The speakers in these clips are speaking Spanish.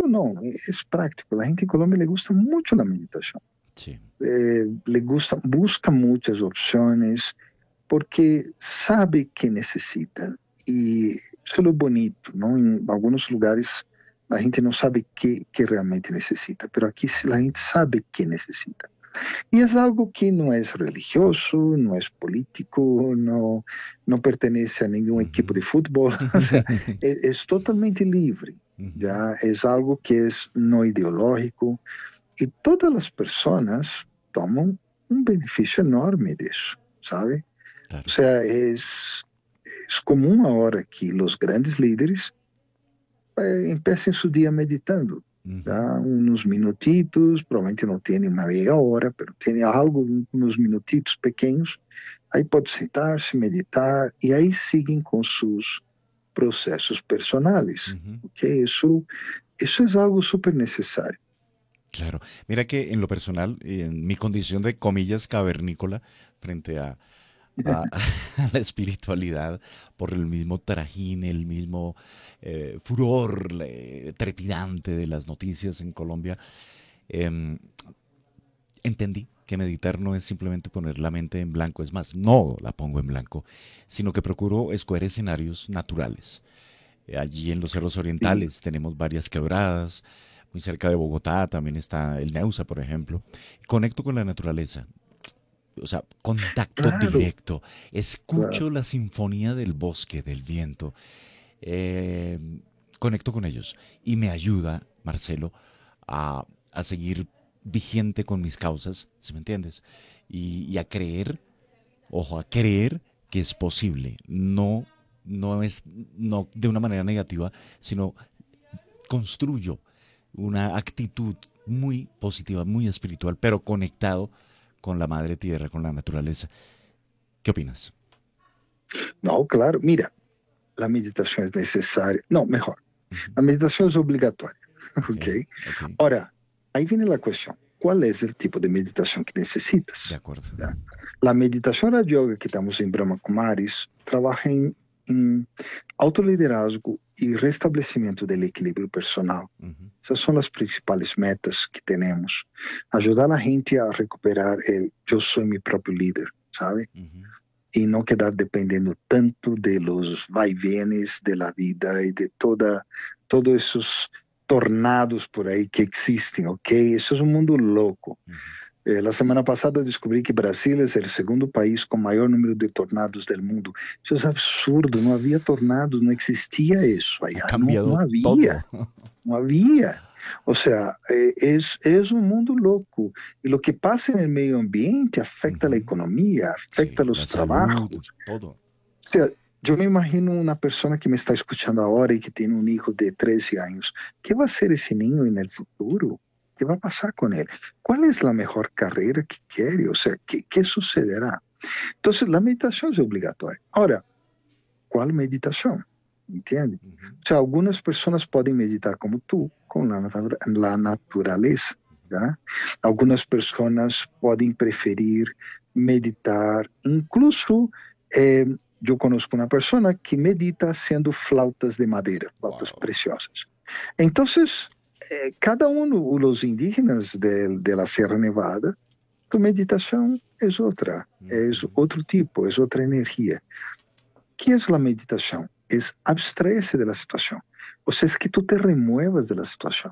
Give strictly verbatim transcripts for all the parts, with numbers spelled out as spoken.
no, es práctico. La gente en Colombia le gusta mucho la meditación. Sí. Eh, le gusta, busca muchas opciones porque sabe que necesita. Y eso es lo bonito, ¿no? En algunos lugares la gente no sabe qué, qué realmente necesita, pero aquí sí la gente sabe qué necesita. Y es algo que no es religioso, no es político, no, no pertenece a ningún equipo Ujú. de fútbol, o sea, es, es totalmente libre, Ujú. ya es algo que es no ideológico y todas las personas toman un beneficio enorme de eso, ¿sabe? O Claro. sea, es, es común ahora que los grandes líderes eh, empecem su dia meditando. Ujú. Tá? Uns minutitos, provavelmente não tem uma meia hora, mas tem algo, uns minutitos pequenos. Aí pode sentar-se, meditar, e aí seguem com seus processos personais. Ujú. Ok? Isso, isso é algo super necessário. Claro. Mira que en lo personal, en mi condición de comillas cavernícola frente a, a, a la espiritualidad, por el mismo trajín, el mismo eh, furor eh, trepidante de las noticias en Colombia, em, entendí que meditar no es simplemente poner la mente en blanco, es más, no la pongo en blanco, sino que procuro escoger escenarios naturales. Eh, Allí en los cerros Sim, orientales tenemos varias quebradas, muy cerca de Bogotá también está el Neusa, por ejemplo. Conecto con la naturaleza, o sea, contacto claro, directo. Escucho claro. la sinfonía del bosque, del viento. eh, Conecto con ellos y me ayuda, Marcelo, a, a seguir vigente con mis causas, ¿si me entiendes? Y, y a creer, ojo, a creer que es posible. No, no es no de una manera negativa, sino construyo una actitud muy positiva, muy espiritual, pero conectado con la madre tierra, con la naturaleza. ¿Qué opinas? Não, claro. Mira, a meditação é necessária. Não, melhor. Ujú. A meditação é obrigatória. Ok, Ok? ok, Ora, aí vem a questão. Qual é o tipo de meditação que de necessitas? acuerdo. ¿Ya? La meditación Raja Yoga que estamos em Brahma Kumaris trabalha em, em autoliderazgo e restabelecimento do equilíbrio personal. Ujú. Essas são as principais metas que temos. Ajudar a gente a recuperar el eu sou meu próprio líder, sabe? Ujú. E não quedar dependendo tanto de los vaivenes de la vida e de toda, todos esses tornados por aí que existem, ok? Isso é um mundo louco. Ujú. Eh, la semana pasada descobri que Brasil é o segundo país com maior número de tornados do mundo. Isso é absurdo, não havia tornados, não existia isso Ha allá, não, não cambiado havia, todo. não havia. Ou seja, é, é, é um mundo louco. E o que passa no meio ambiente afeta a Ujú. economia, afeta Sí, la os trabalhos. salud, todo. O sea, eu me imagino uma pessoa que me está escutando agora e que tem um filho de treze anos. Que vai ser esse ninho no futuro? Que vai passar com ele? Qual é a melhor carreira que quer? Ou seja, que, que sucederá? Então, a meditação é obrigatória. Ora, qual meditação? Entende? Ujú. O sea, algumas pessoas podem meditar como tu, com a natura- la natureza. ¿Ya? Algumas pessoas podem preferir meditar, incluso eh, eu conozco uma pessoa que medita sendo flautas de madeira, flautas Wow. preciosas. Então, eh, cada um dos indígenas de, de la Sierra Nevada, tu meditação é outra, é Ujú. outro tipo, é outra energia. Que é a meditação? É abstrair-se da situação. Ou seja, que tu te remuevas da situação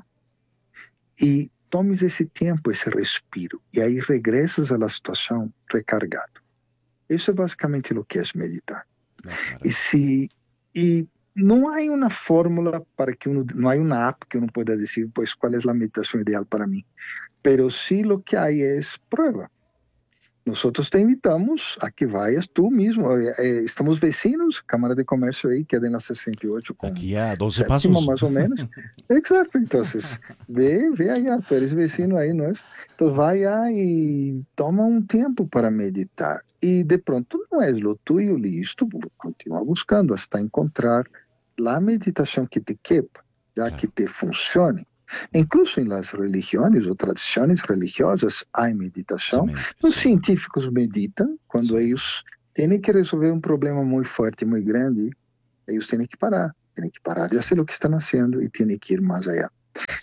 e tomes esse tempo, esse respiro, e aí regressas à situação recargado. Isso é basicamente o que é meditar. No, E claro. se e não há uma fórmula para que uno, não há uma app que uno pueda dizer, pues, qual é a meditação ideal para mim. Pero sí lo que hay es prueba. Nosotros te invitamos a que vayas tú mismo. Eh, eh, estamos vecinos, Cámara de Comercio ahí queda en la sesenta y ocho con Aquí a doce séptima pasos. más o menos. Exacto, entonces ve, ve allá, tú eres vecino ahí, ¿no es? Entonces vaya y toma un tiempo para meditar. Y de pronto no es lo tuyo, listo, continúa buscando hasta encontrar la meditación que te quepa, ya que Claro. te funcione. Ujú. Incluso em las religiones ou tradições religiosas há Se meditação. medita, Os sí, científicos meditam quando sí. eles têm que resolver um problema muito forte, muito grande, eles têm que parar, têm que parar de fazer o que estão fazendo e têm que ir mais allá.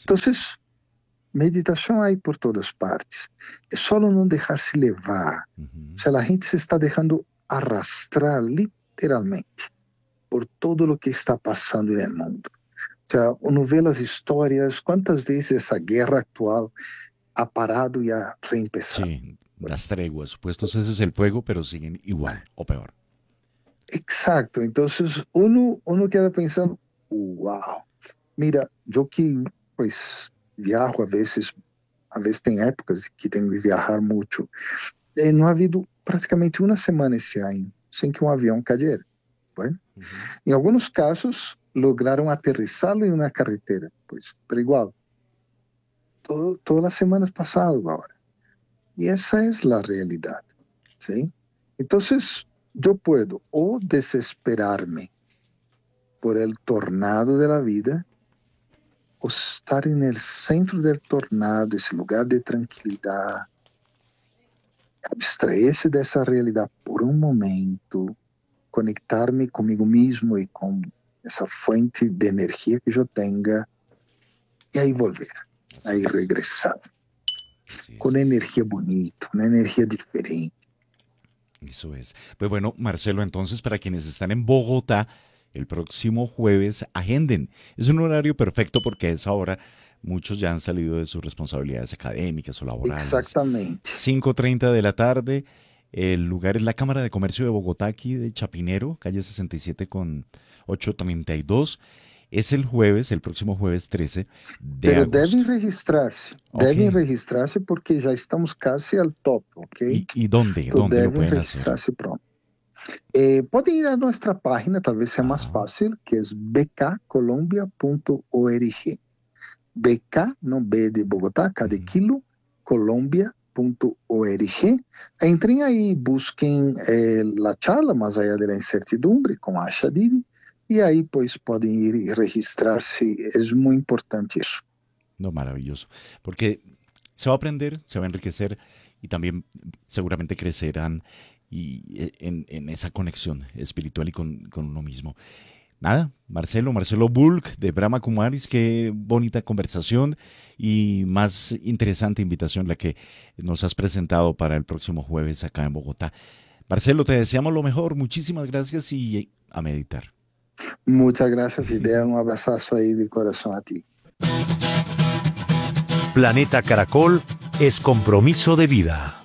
Entonces, meditación hay por todas partes. Es solo no dejarse llevar. Ujú. O sea, la gente se está dejando arrastrar literalmente por todo lo que está pasando en el mundo. O sea, uno ve las historias, cuántas veces esa guerra actual ha parado y ha reempezado. Sí, Bueno, las treguas, supuestos ese es el fuego, pero siguen igual o peor. exacto. Entonces, uno, uno queda pensando, wow, mira, yo que pues viajo a veces, a veces tem épocas que tenho que viajar muito, eh, não ha havido praticamente uma semana esse ano sem que um avião cayera. Bueno, Ujú. em alguns casos lograram aterrissá-lo em uma carretera, pues, pero igual, todo, todas as semanas passa algo agora. E essa é a realidade, ¿sí? Entonces, yo puedo o desesperarme por el tornado de la vida o estar en el centro del tornado, ese lugar de tranquilidad, abstraerse dessa realidade por um momento, conectar-me comigo mesmo e com essa fonte de energia que eu tenha, e aí volver, Así aí es, regressar, así com es. energia bonita, uma energia diferente. Eso es. Pues bueno, Marcelo, entonces para quienes están en Bogotá, el próximo jueves, agenden. Es un horario perfecto porque a esa hora muchos ya han salido de sus responsabilidades académicas o laborales. Exactamente. cinco treinta de la tarde, el lugar es la Cámara de Comercio de Bogotá, aquí de Chapinero, calle sesenta y siete con ochocientos treinta y dos. Es el jueves, el próximo jueves trece de Pero devem agosto. registrar-se, Ok. devem registrar-se porque já estamos quase al top, ok? ¿Y, y dónde? Então ¿Dónde lo devem pueden hacer? registrar-se pronto. Eh, podem ir a nossa página, talvez seja mais Ajá. fácil, que é b k colombia ponto org. B K, no B de Bogotá, K de Ujú. kilo, colombia punto org. Entrem aí, busquem eh, a charla Mais Allá de la Incertidumbre com Asha Divi, e aí, pois, podem ir e registrar-se. É muito importante isso. No, maravilloso. Porque se va a aprender, se va a enriquecer y también seguramente crecerán y, eh, en, en esa conexión espiritual y con, con uno mismo. Nada, Marcelo, Marcelo Bulk de Brahma Kumaris, qué bonita conversación y más interesante invitación la que nos has presentado para el próximo jueves acá en Bogotá. Marcelo, te deseamos lo mejor, muchísimas gracias y a meditar. Muchas gracias, Fidel. Um abraço aí de coração a ti. Planeta Caracol es compromiso de vida.